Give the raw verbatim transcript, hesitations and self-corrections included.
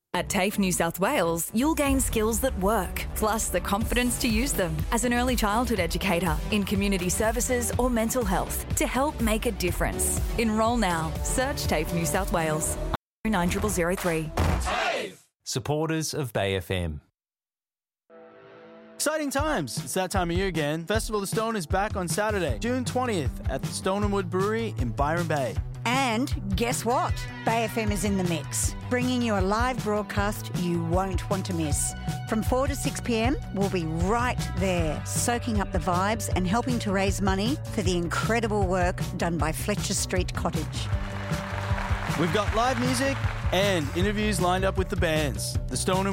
At TAFE New South Wales, you'll gain skills that work, plus the confidence to use them as an early childhood educator in community services or mental health to help make a difference. Enrol now. Search TAFE New South Wales. nine zero zero zero three. TAFE! Supporters of Bay F M. Exciting times. It's that time of year again. Festival of Stone is back on Saturday, June twentieth at the Stone and Wood Brewery in Byron Bay. And guess what? Bay F M is in the mix, bringing you a live broadcast you won't want to miss. From four to six p.m, we'll be right there, soaking up the vibes and helping to raise money for the incredible work done by Fletcher Street Cottage. We've got live music and interviews lined up with the bands. The Stone and